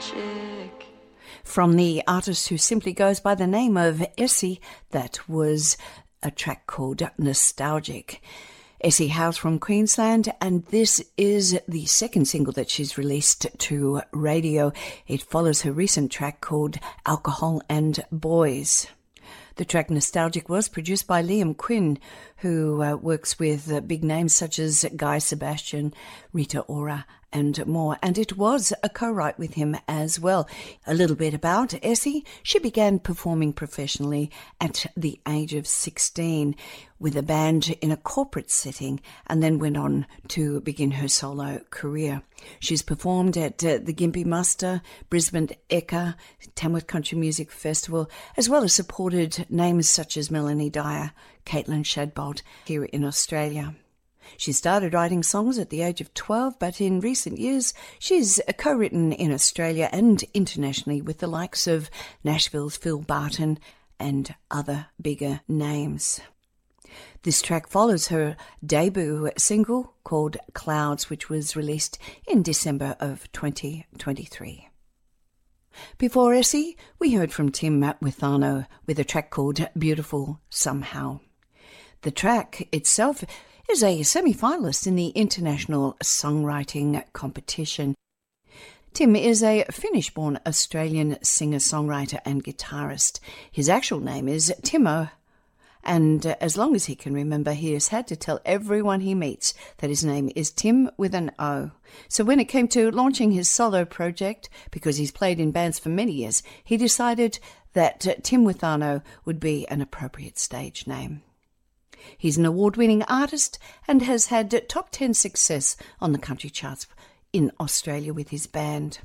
chick. From the artist who simply goes by the name of Essie, that was a track called Nostalgic. Essie hails from Queensland, and this is the second single that she's released to radio. It follows her recent track called Alcohol and Boys. The track Nostalgic was produced by Liam Quinn, who works with big names such as Guy Sebastian, Rita Ora, and more. And it was a co-write with him as well. A little bit about Essie. She began performing professionally at the age of 16 with a band in a corporate setting, and then went on to begin her solo career. She's performed at the Gympie Muster, Brisbane Ekka, Tamworth Country Music Festival, as well as supported names such as Melanie Dyer, Caitlin Shadbolt here in Australia. She started writing songs at the age of 12, but in recent years she's co-written in Australia and internationally with the likes of Nashville's Phil Barton and other bigger names. This track follows her debut single called Clouds, which was released in December of 2023. Before Essie, we heard from Tim Withano with a track called Beautiful Somehow. The track itself is a semi-finalist in the International Songwriting Competition. Tim is a Finnish-born Australian singer-songwriter and guitarist. His actual name is Timo, and as long as he can remember, he has had to tell everyone he meets that his name is Tim with an O. So when it came to launching his solo project, because he's played in bands for many years, he decided that Tim Withano would be an appropriate stage name. He's an award-winning artist and has had top 10 success on the country charts in Australia with his band.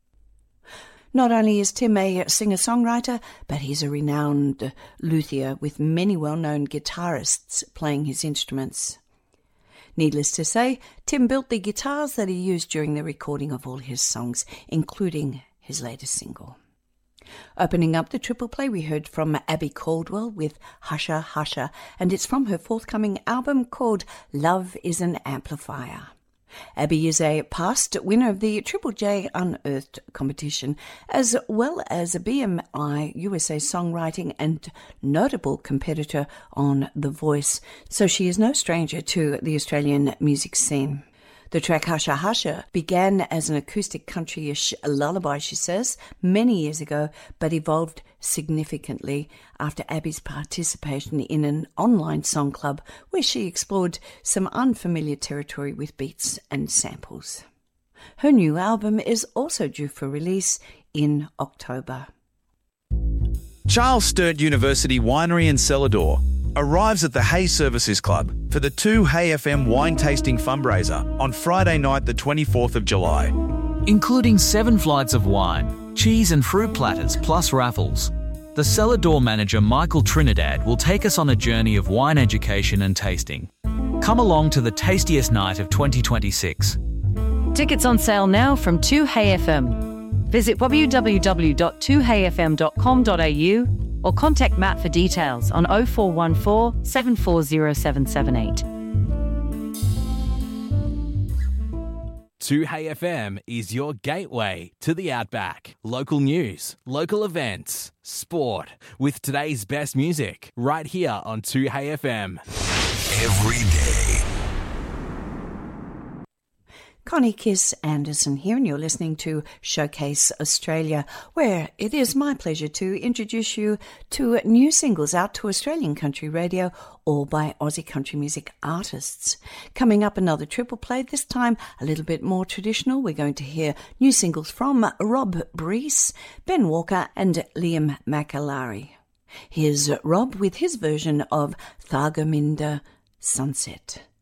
Not only is Tim a singer-songwriter, but he's a renowned luthier with many well-known guitarists playing his instruments. Needless to say, Tim built the guitars that he used during the recording of all his songs, including his latest single. Opening up the triple play, we heard from Abby Caldwell with Husher Husher, and it's from her forthcoming album called Love is an Amplifier. Abby is a past winner of the Triple J Unearthed competition, as well as a BMI USA songwriting and notable competitor on The Voice, so she is no stranger to the Australian music scene. The track Husher Husher began as an acoustic country-ish lullaby, she says, many years ago, but evolved significantly after Abby's participation in an online song club where she explored some unfamiliar territory with beats and samples. Her new album is also due for release in October. Charles Sturt University Winery and Cellar Door arrives at the Hay Services Club for the 2 Hay FM wine tasting fundraiser on Friday night the 24th of July. Including 7 flights of wine, cheese and fruit platters plus raffles. The Cellar Door manager Michael Trinidad will take us on a journey of wine education and tasting. Come along to the tastiest night of 2026. Tickets on sale now from 2 Hay FM. Visit www.2hayfm.com.au or contact Matt for details on 0414 740778. 2Hey FM is your gateway to the Outback. Local news, local events, sport, with today's best music, right here on 2Hey FM. Every day. Connie Kiss Anderson here, and you're listening to Showcase Australia, where it is my pleasure to introduce you to new singles out to Australian country radio, all by Aussie country music artists. Coming up, another triple play, this time a little bit more traditional. We're going to hear new singles from Rob Breese, Ben Walker and Liam McAlary. Here's Rob with his version of Thargomindah Sunset.